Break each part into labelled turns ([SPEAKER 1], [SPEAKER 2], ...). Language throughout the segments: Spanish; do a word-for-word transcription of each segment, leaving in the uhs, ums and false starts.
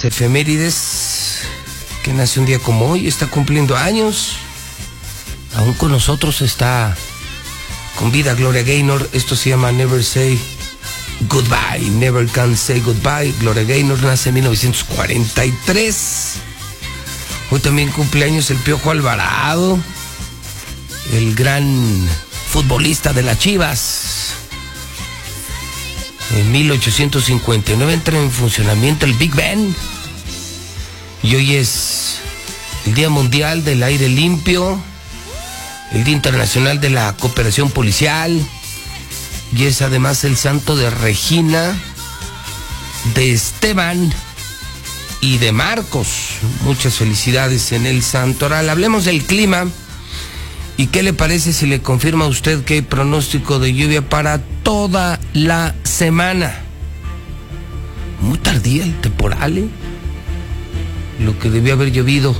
[SPEAKER 1] efemérides, que nace un día como hoy, está cumpliendo años. Aún con nosotros está con vida Gloria Gaynor. Esto se llama Never Say Goodbye, Never Can Say Goodbye. Gloria Gaynor nace en mil novecientos cuarenta y tres. Hoy también cumpleaños el Piojo Alvarado, el gran futbolista de las Chivas. En mil ochocientos cincuenta y nueve entra en funcionamiento el Big Ben. Y hoy es el Día Mundial del Aire Limpio, el Día Internacional de la Cooperación Policial, y es además el santo de Regina, de Esteban y de Marcos. Muchas felicidades en el santoral. Hablemos del clima. ¿Y qué le parece si le confirma a usted que hay pronóstico de lluvia para toda la semana? Muy tardía el temporal, ¿eh? Lo que debió haber llovido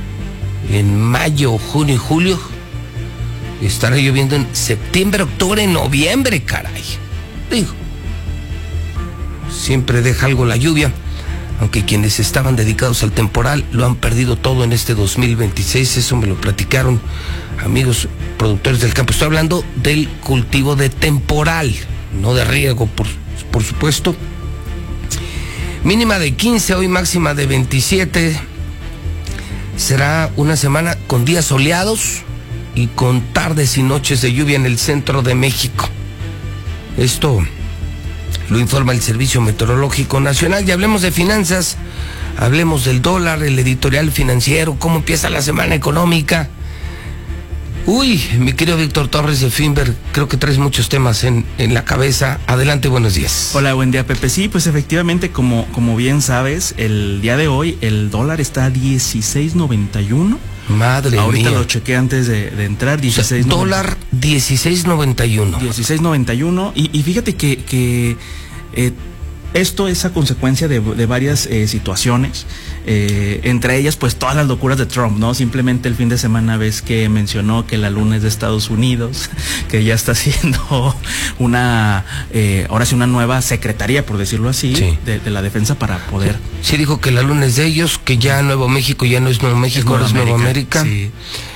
[SPEAKER 1] en mayo, junio y julio, estará lloviendo en septiembre, octubre, noviembre, caray. Digo, siempre deja algo la lluvia, aunque quienes estaban dedicados al temporal lo han perdido todo en este dos mil veintiséis. Eso me lo platicaron amigos productores del campo. Estoy hablando del cultivo de temporal, no de riego, por, por supuesto. Mínima de quince hoy, máxima de veintisiete. Será una semana con días soleados y con tardes y noches de lluvia en el centro de México. Esto lo informa el Servicio Meteorológico Nacional. Y hablemos de finanzas, hablemos del dólar, el editorial financiero, cómo empieza la semana económica. Uy, mi querido Víctor Torres de Finver, creo que traes muchos temas en, en la cabeza. Adelante, buenos días.
[SPEAKER 2] Hola, buen día, Pepe. Sí, pues efectivamente, como, como bien sabes, el día de hoy el dólar está a dieciséis noventa y uno.
[SPEAKER 1] Madre mía.
[SPEAKER 2] Ahorita lo chequé antes de, de entrar, dieciséis noventa y uno.
[SPEAKER 1] Dólar dieciséis noventa y uno.
[SPEAKER 2] dieciséis noventa y uno. Y, y fíjate que, que eh, esto es a consecuencia de, de varias eh, situaciones, eh, entre ellas pues todas las locuras de Trump, ¿no? Simplemente el fin de semana ves que mencionó que la luna es de Estados Unidos, que ya está haciendo una, eh, ahora sí una nueva secretaría, por decirlo así, sí, de, de la defensa para poder...
[SPEAKER 1] Sí, dijo que la luna es de ellos, que ya Nuevo México ya no es Nuevo México, ahora es Nueva América. Sí.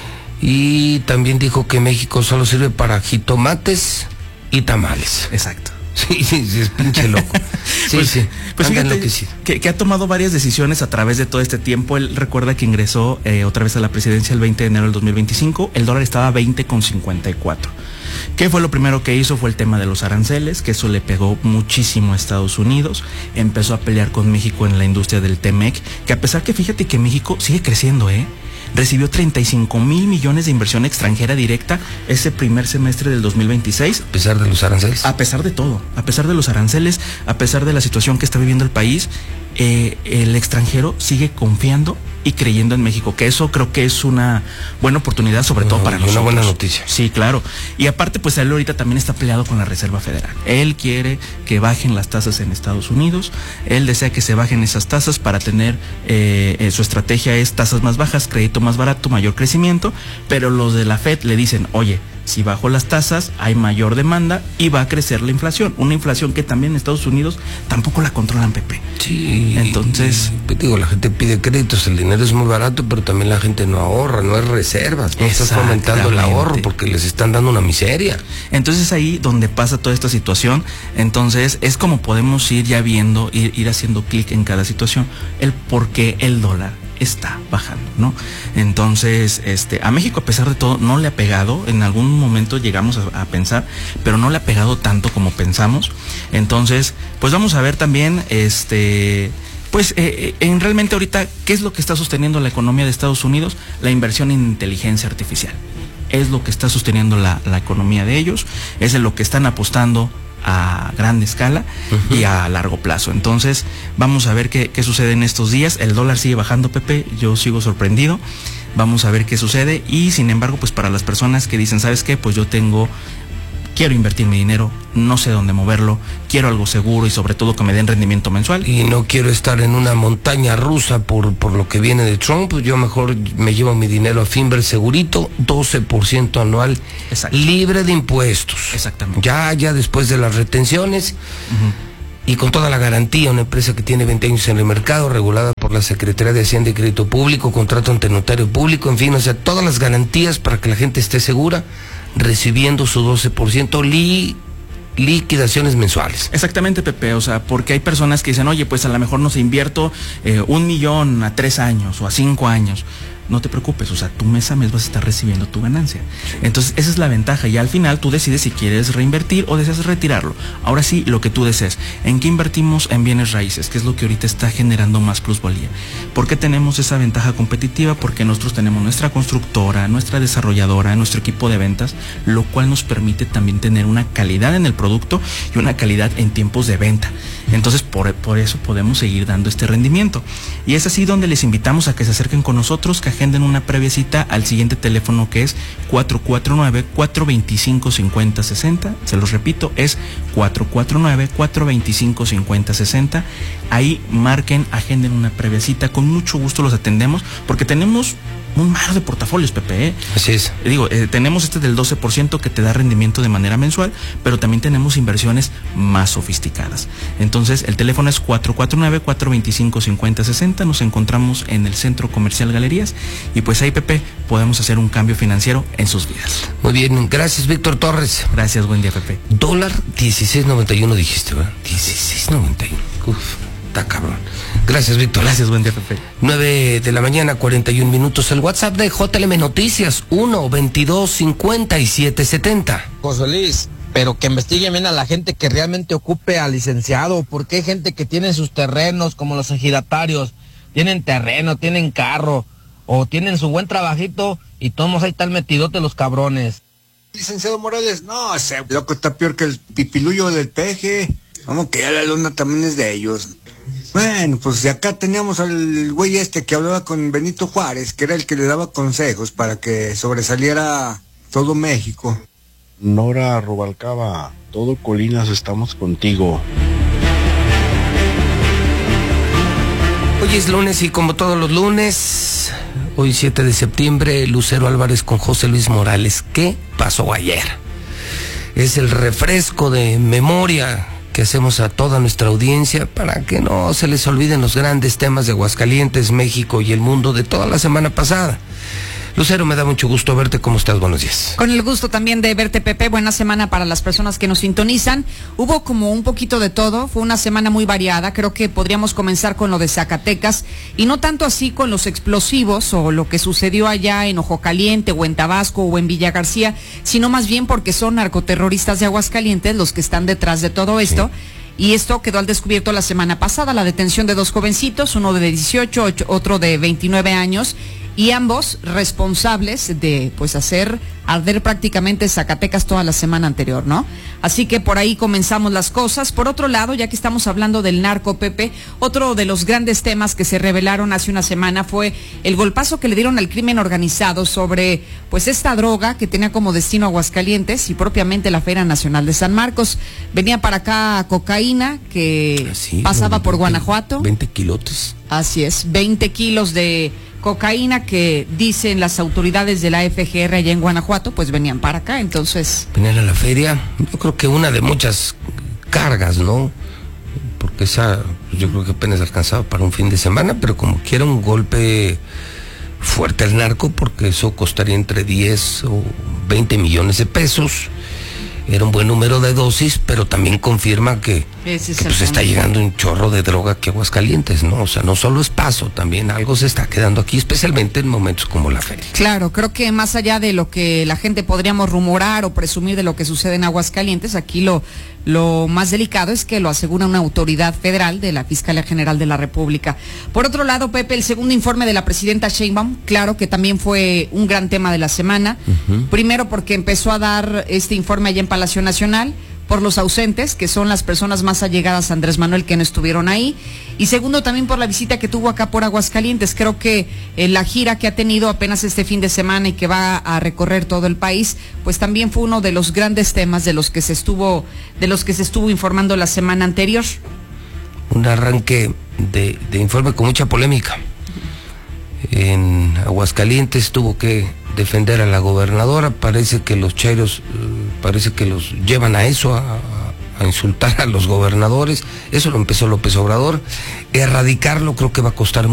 [SPEAKER 1] Y también dijo que México solo sirve para jitomates y tamales.
[SPEAKER 2] Exacto.
[SPEAKER 1] Sí, sí, sí, es pinche loco. Sí,
[SPEAKER 2] pues,
[SPEAKER 1] sí.
[SPEAKER 2] Pues fíjate que, que ha tomado varias decisiones a través de todo este tiempo. Él recuerda que ingresó eh, otra vez a la presidencia el veinte de enero del dos mil veinticinco. El dólar estaba a veinte con cincuenta y cuatro. ¿Qué fue lo primero que hizo? Fue el tema de los aranceles, que eso le pegó muchísimo a Estados Unidos. Empezó a pelear con México en la industria del T-MEC, que a pesar que fíjate que México sigue creciendo, ¿eh? Recibió treinta y cinco mil millones de inversión extranjera directa ese primer semestre del dos mil veintiséis.
[SPEAKER 1] A pesar de los aranceles.
[SPEAKER 2] A pesar de todo, a pesar de los aranceles, a pesar de la situación que está viviendo el país, eh, el extranjero sigue confiando y creyendo en México, que eso creo que es una buena oportunidad, sobre todo para nosotros.
[SPEAKER 1] Una buena noticia.
[SPEAKER 2] Sí, claro. Y aparte, pues él ahorita también está peleado con la Reserva Federal. Él quiere que bajen las tasas en Estados Unidos. Él desea que se bajen esas tasas para tener, eh, eh, su estrategia es tasas más bajas, crédito más barato, mayor crecimiento. Pero los de la Fed le dicen, oye, si bajo las tasas hay mayor demanda y va a crecer la inflación. Una inflación que también en Estados Unidos tampoco la controlan, Pepe.
[SPEAKER 1] Sí.
[SPEAKER 2] Entonces,
[SPEAKER 1] digo, la gente pide créditos, el dinero es muy barato, pero también la gente no ahorra, no hay reservas, no está fomentando el ahorro porque les están dando una miseria.
[SPEAKER 2] Entonces ahí donde pasa toda esta situación, entonces es como podemos ir ya viendo, ir, ir haciendo clic en cada situación, el por qué el dólar está bajando, ¿no? Entonces, este, a México a pesar de todo no le ha pegado, en algún momento llegamos a, a pensar, pero no le ha pegado tanto como pensamos. Entonces, pues vamos a ver también, este, pues eh, en realmente ahorita, ¿qué es lo que está sosteniendo la economía de Estados Unidos? La inversión en inteligencia artificial. Es lo que está sosteniendo la, la economía de ellos, es en lo que están apostando a gran escala uh-huh. y a largo plazo. Entonces, vamos a ver qué, qué sucede en estos días. El dólar sigue bajando, Pepe, yo sigo sorprendido. Vamos a ver qué sucede y sin embargo, pues para las personas que dicen, ¿sabes qué? Pues yo tengo, quiero invertir mi dinero, no sé dónde moverlo, quiero algo seguro y sobre todo que me den rendimiento mensual.
[SPEAKER 1] Y no quiero estar en una montaña rusa por, por lo que viene de Trump, yo mejor me llevo mi dinero a Finver segurito, doce por ciento anual. Exacto. Libre de impuestos.
[SPEAKER 2] Exactamente.
[SPEAKER 1] Ya, ya después de las retenciones, uh-huh. y con toda la garantía, una empresa que tiene veinte años en el mercado, regulada por la Secretaría de Hacienda y Crédito Público, contrato ante notario público, en fin, o sea, todas las garantías para que la gente esté segura, recibiendo su doce por ciento li, liquidaciones mensuales.
[SPEAKER 2] Exactamente, Pepe, o sea, porque hay personas que dicen, oye, pues a lo mejor no se invierto eh, un millón a tres años o a cinco años. No te preocupes, o sea, tú mes a mes vas a estar recibiendo tu ganancia. Entonces, esa es la ventaja, y al final tú decides si quieres reinvertir o deseas retirarlo. Ahora sí, lo que tú desees. ¿En qué invertimos? En bienes raíces, que es lo que ahorita está generando más plusvalía. ¿Por qué tenemos esa ventaja competitiva? Porque nosotros tenemos nuestra constructora, nuestra desarrolladora, nuestro equipo de ventas, lo cual nos permite también tener una calidad en el producto y una calidad en tiempos de venta. Entonces, por, por eso podemos seguir dando este rendimiento. Y es así donde les invitamos a que se acerquen con nosotros, que agenden una previa cita al siguiente teléfono, que es cuatro cuatro nueve, cuatro dos cinco, cinco cero seis cero. Se los repito, es cuatro cuatro nueve, cuatro dos cinco, cinco cero seis cero. Ahí marquen, agenden una previa cita, con mucho gusto los atendemos, porque tenemos un mar de portafolios, Pepe. ¿eh?
[SPEAKER 1] Así es.
[SPEAKER 2] Digo, eh, tenemos este del doce por ciento que te da rendimiento de manera mensual, pero también tenemos inversiones más sofisticadas. Entonces, el teléfono es cuatro cuatro nueve, cuatro dos cinco, cinco cero seis cero. Nos encontramos en el Centro Comercial Galerías, y pues ahí, Pepe, podemos hacer un cambio financiero en sus vidas.
[SPEAKER 1] Muy bien, gracias, Víctor Torres.
[SPEAKER 2] Gracias, buen día, Pepe.
[SPEAKER 1] Dólar dieciséis noventa y uno dijiste, ¿verdad? dieciséis noventa y uno. Uf, está cabrón. Gracias, Víctor.
[SPEAKER 2] Gracias, buen día, Pepe.
[SPEAKER 1] nueve de la mañana, cuarenta y un minutos. El WhatsApp de J L M Noticias, uno veintidós cincuenta y siete setenta.
[SPEAKER 3] José Luis, pero que investiguen bien a la gente que realmente ocupe al licenciado, porque hay gente que tiene sus terrenos, como los ejidatarios, tienen terreno, tienen carro, o tienen su buen trabajito, y todos ahí están metidotes los cabrones.
[SPEAKER 4] Licenciado Morales, no, ese loco está peor que el pipilullo del peje. Vamos, que ya la luna también es de ellos. Bueno, pues de acá teníamos al güey este que hablaba con Benito Juárez, que era el que le daba consejos para que sobresaliera todo México.
[SPEAKER 5] Nora Rubalcaba, todo Colinas, estamos contigo.
[SPEAKER 1] Hoy es lunes y como todos los lunes, hoy siete de septiembre, Lucero Álvarez con José Luis Morales. ¿Qué pasó ayer? Es el refresco de memoria que hacemos a toda nuestra audiencia para que no se les olviden los grandes temas de Aguascalientes, México y el mundo de toda la semana pasada. Lucero, me da mucho gusto verte. ¿Cómo estás? Buenos días.
[SPEAKER 6] Con el gusto también de verte, Pepe. Buena semana para las personas que nos sintonizan. Hubo como un poquito de todo. Fue una semana muy variada. Creo que podríamos comenzar con lo de Zacatecas, y no tanto así con los explosivos o lo que sucedió allá en Ojo Caliente o en Tabasco o en Villa García, sino más bien porque son narcoterroristas de Aguascalientes los que están detrás de todo esto. Sí. Y esto quedó al descubierto la semana pasada, la detención de dos jovencitos, uno de dieciocho, otro de veintinueve años, y ambos responsables de pues hacer arder prácticamente Zacatecas toda la semana anterior, ¿no? Así que por ahí comenzamos las cosas. Por otro lado, ya que estamos hablando del narco, Pepe, otro de los grandes temas que se revelaron hace una semana fue el golpazo que le dieron al crimen organizado sobre pues esta droga que tenía como destino Aguascalientes y propiamente la Feria Nacional de San Marcos. Venía para acá cocaína que sí, pasaba veinte, por Guanajuato.
[SPEAKER 1] veinte kilotes.
[SPEAKER 6] Así es, veinte kilos de cocaína que dicen las autoridades de la F G R allá en Guanajuato, pues venían para acá, entonces...
[SPEAKER 1] Venían a la feria, yo creo que una de muchas cargas, ¿no? Porque esa, yo creo que apenas alcanzaba para un fin de semana, pero como quiera un golpe fuerte al narco, porque eso costaría entre diez o veinte millones de pesos. Era un buen número de dosis, pero también confirma que, que pues está llegando un chorro de droga aquí a Aguascalientes, ¿no? O sea, no solo es paso, también algo se está quedando aquí, especialmente en momentos como la feria.
[SPEAKER 6] Claro, creo que más allá de lo que la gente podríamos rumorar o presumir de lo que sucede en Aguascalientes, aquí lo, lo más delicado es que lo asegura una autoridad federal de la Fiscalía General de la República. Por otro lado, Pepe, el segundo informe de la presidenta Sheinbaum, claro que también fue un gran tema de la semana. Uh-huh. Primero porque empezó a dar este informe allá en Palacio Nacional por los ausentes, que son las personas más allegadas a Andrés Manuel que no estuvieron ahí, y segundo también por la visita que tuvo acá por Aguascalientes. Creo que eh, la gira que ha tenido apenas este fin de semana y que va a recorrer todo el país, pues también fue uno de los grandes temas de los que se estuvo, de los que se estuvo informando la semana anterior.
[SPEAKER 1] Un arranque de, de informe con mucha polémica. En Aguascalientes tuvo que defender a la gobernadora. Parece que los chairos, parece que los llevan a eso, a, a insultar a los gobernadores. Eso lo empezó López Obrador. Erradicarlo creo que va a costar